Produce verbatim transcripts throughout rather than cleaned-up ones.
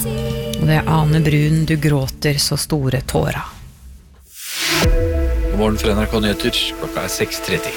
Og det er Ane Brun, du gråter så store tårer. God morgen fra N R K Nyheter, klokka er seks tretti.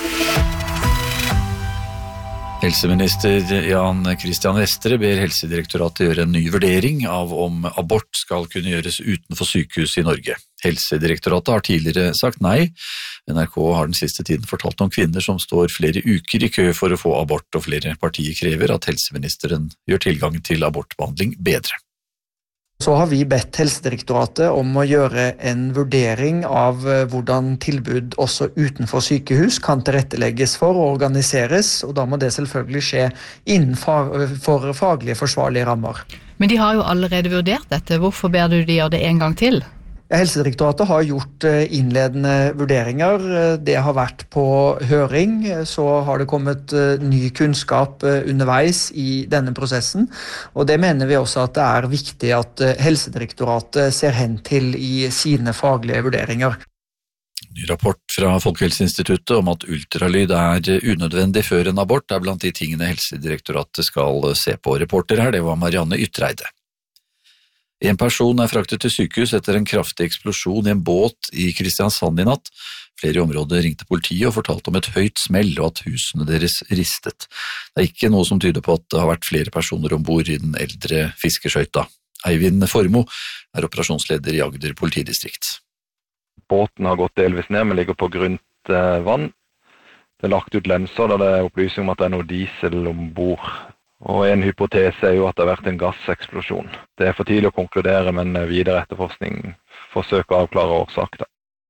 Helseminister Jan Christian Vestre ber Helsedirektoratet gjøre en ny vurdering av om abort skal kunne gjøres utenfor sykehus i Norge. Helsedirektoratet har tidligere sagt nei. N R K har den siste tiden fortalt om kvinner som står flere uker i kø for å få abort, og flere partier krever at helseministeren gjør tilgangen til abortbehandling bedre. Så har vi bedt Helsedirektoratet om å gjøre en vurdering av hvordan tilbud også utenfor sykehus kan tilrettelegges for og organiseres, og da må det selvfølgelig skje innenfor faglige forsvarlige rammer. Men de har jo allerede vurdert dette. Hvorfor ber du de gjøre det en gang til? Helsedirektoratet har gjort innledende vurderinger. Det har vært på høring, så har det kommet ny kunnskap underveis i denne prosessen, og det mener vi også at det er viktig at Helsedirektoratet ser hen til i sine faglige vurderinger. Ny rapport fra Folkehelseinstituttet om at ultralyd er unødvendig før en abort er blant de tingene Helsedirektoratet skal se på. Reporter her, det var Marianne Ytreide. En person er fraktet til sykehus etter en kraftig eksplosjon i en båt i Kristiansand i natt. Flere i området ringte politiet og fortalte om et høyt smell og at husene deres ristet. Det er ikke noe som tyder på at det har vært flere personer ombord i den eldre fiskeskøyta. Eivind Formo er operasjonsleder i Agder politidistrikt. Båten har gått delvis ned, men ligger på grunt vann. Det er lagt ut lenser der det er opplysning om at det er noe diesel ombord. Og en hypotese er jo at det har vært en gasseksplosjon. Det er for tidlig å konkludere, men videre etterforskning forsøker å avklare årsaken.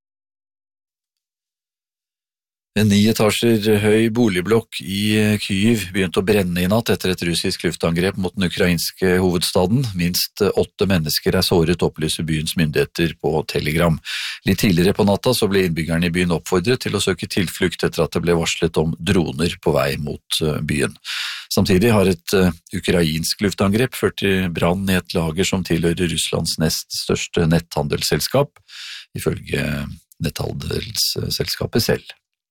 En ni etasjer høy boligblokk i Kyiv begynte å brenne i natt etter et russisk luftangrep mot den ukrainske hovedstaden. Minst åtte mennesker er såret, opplyser byens myndigheter på Telegram. Litt tidligere på natta så ble innbyggerne i byen oppfordret til å søke tilflukt etter at det ble varslet om droner på vei mot byen. Samtidig har et ukrainsk luftangrep ført til brann i et lager som tilhører Russlands nest største netthandelsselskap, ifølge netthandelsselskapet selv.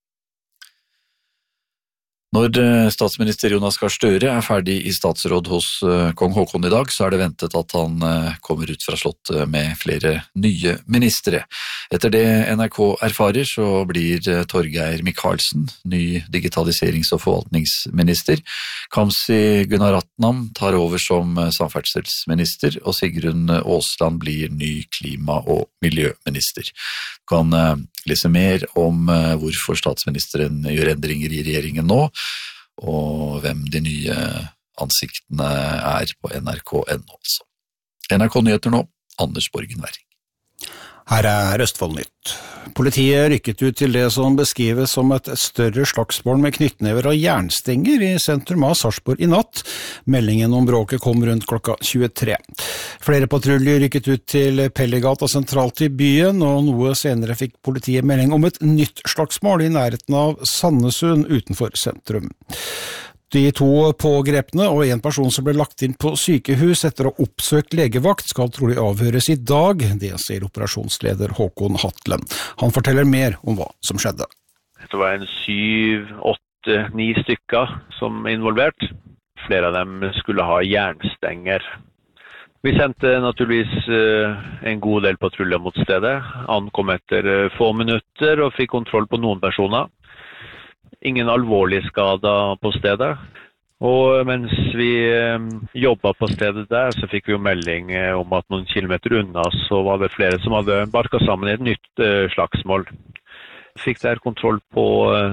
Når statsminister Jonas Gahr Støre er ferdig i statsråd hos kong Haakon i dag, så er det ventet at han kommer ut fra slottet med flere nye ministre. Etter det N R K erfarer, så blir Torgeir Micaelsen ny digitaliserings- og forvaltningsminister. Kamzy Gunaratnam tar over som samferdselsminister, og Sigrun Aasland blir ny klima- og miljøminister. Du kan lese mer om hvorfor statsministeren gjør endringer i regjeringen nå, og hvem de nye ansiktene er på N R K punktum no. Altså. N R K Nyheter nå, Anders Borgen Werring. Her er Østfold Nytt. Politiet rykket ut til det som beskrives som et større slagsmål med knyttnever og jernstenger i sentrum av Sarpsborg i natt. Meldingen om bråket kom rundt klokka tjuetre. Flere patruljer rykket ut til Pellegata sentralt i byen, og noe senere fikk politiet melding om et nytt slagsmål i nærheten av Sandnessund utenfor sentrum. De to pågrepne og en person som ble lagt inn på sykehus etter å ha oppsøkt legevakt skal trolig avhøres i dag, det sier operasjonsleder Håkon Hatlen. Han forteller mer om hva som skjedde. Det var en syv, åtte, ni stykker som er involvert. Flere av dem skulle ha jernstenger. Vi sendte naturligvis en god del patruljer mot stedet. Ankom etter få minutter og fikk kontroll på noen personer. Ingen alvorlige skader på stedet. Og mens vi jobbet på stedet der, så fikk vi jo melding om at noen kilometer unna så var det flere som hadde barket sammen i et nytt slagsmål. Fikk der kontroll på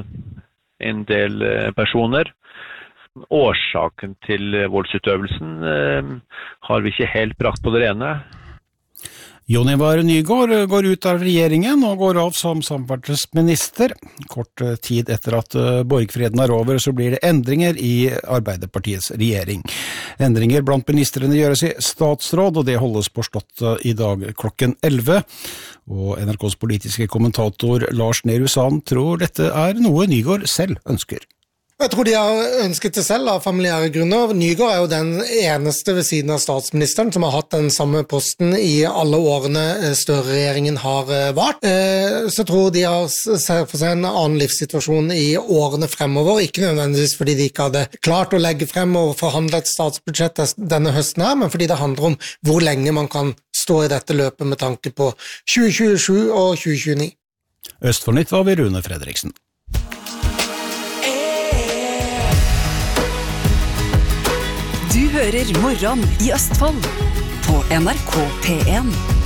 en del personer. Årsaken til voldsutøvelsen har vi ikke helt brakt på det rene. Jon Ivar Nygård går ut av regjeringen og går av som samferdselsminister. Kort tid etter at borgfreden er over, så blir det endringer i Arbeiderpartiets regjering. Endringer blant ministrene gjøres i statsråd, og det holdes på Slottet i dag klokken elleve. Og N R K's politiske kommentator Lars Nehru Sand tror dette er noe Nygård selv ønsker. Jeg tror de har ønsket det selv av familiære grunner. Nygaard er jo den eneste ved siden av statsministeren som har hatt den samme posten i alle årene Støre-regjeringen har vart. Så jeg tror de har sett for seg en annen livssituasjon i årene fremover, ikke nødvendigvis fordi de ikke hadde klart å legge frem og forhandle et statsbudsjett denne høsten her, men fordi det handler om hvor lenge man kan stå i dette løpet med tanke på tjue tjuesju og tjue tjueni. Østfoldnytt var ved Rune Fredriksen. Du hører Morgen i Østfold på N R K P en.